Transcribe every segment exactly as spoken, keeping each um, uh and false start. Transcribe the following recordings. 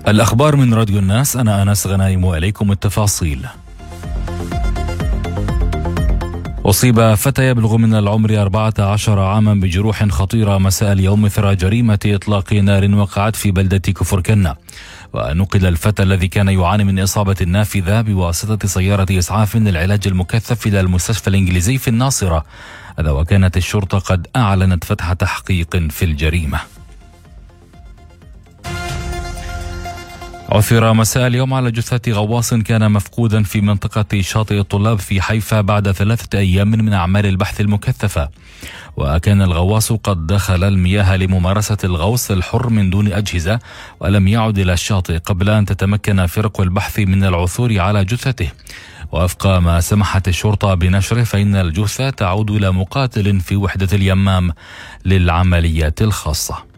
الأخبار من راديو الناس، أنا أنس غنايم وإليكم التفاصيل. أصيب فتى يبلغ من العمر أربعة عشر عاما بجروح خطيرة مساء اليوم إثر جريمة إطلاق نار وقعت في بلدة كفركنة. ونقل الفتى الذي كان يعاني من إصابة نافذة بواسطة سيارة إسعاف للعلاج المكثف إلى المستشفى الإنجليزي في الناصرة، هذا وكانت الشرطة قد أعلنت فتح تحقيق في الجريمة. عثر مساء اليوم على جثة غواص كان مفقودا في منطقة شاطئ الطلاب في حيفا بعد ثلاثة أيام من أعمال البحث المكثفة. وكان الغواص قد دخل المياه لممارسة الغوص الحر من دون أجهزة، ولم يعد إلى الشاطئ قبل أن تتمكن فرق البحث من العثور على جثته. وفق ما سمحت الشرطة بنشره، فإن الجثة تعود إلى مقاتل في وحدة اليمام للعمليات الخاصة.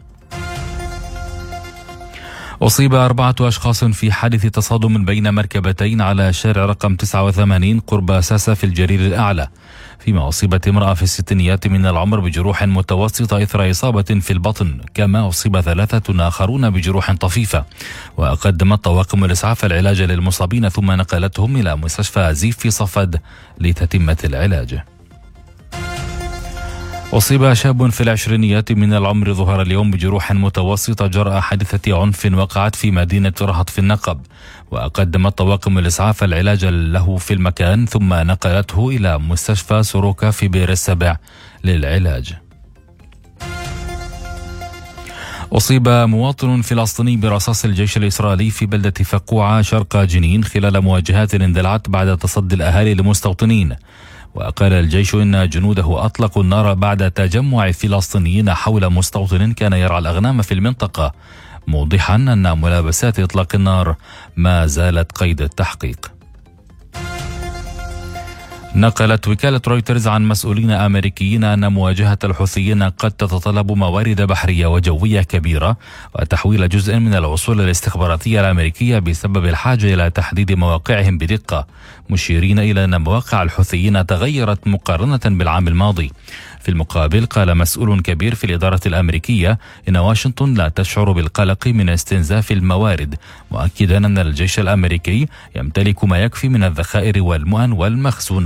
أصيب أربعة أشخاص في حادث تصادم بين مركبتين على شارع رقم تسعة وثمانين قرب ساسة في الجرير الأعلى، فيما أصيبت امرأة في الستينيات من العمر بجروح متوسطة إثر إصابة في البطن، كما أصيب ثلاثة آخرون بجروح طفيفة. وقدمت طواقم الإسعاف العلاج للمصابين ثم نقلتهم إلى مستشفى زيف في صفد لتتمة العلاج. أصيب شاب في العشرينيات من العمر ظهر اليوم بجروح متوسطة جراء حادثة عنف وقعت في مدينة رهط في النقب، وقدمت طواقم الإسعاف العلاج له في المكان ثم نقلته إلى مستشفى سروكا في بئر السبع للعلاج. أصيب مواطن فلسطيني برصاص الجيش الإسرائيلي في بلدة فقوعة شرق جنين خلال مواجهات اندلعت بعد تصدي الأهالي لمستوطنين. وقال الجيش إن جنوده أطلقوا النار بعد تجمع فلسطينيين حول مستوطن كان يرعى الأغنام في المنطقة، موضحا أن ملابسات إطلاق النار ما زالت قيد التحقيق. نقلت وكالة رويترز عن مسؤولين أمريكيين أن مواجهة الحوثيين قد تتطلب موارد بحرية وجوية كبيرة وتحويل جزء من الوصول الاستخباراتية الأمريكية بسبب الحاجة إلى تحديد مواقعهم بدقة، مشيرين إلى أن مواقع الحوثيين تغيرت مقارنة بالعام الماضي. في المقابل قال مسؤول كبير في الإدارة الأمريكية إن واشنطن لا تشعر بالقلق من استنزاف الموارد، مؤكدا أن الجيش الأمريكي يمتلك ما يكفي من الذخائر والمؤن والمخزون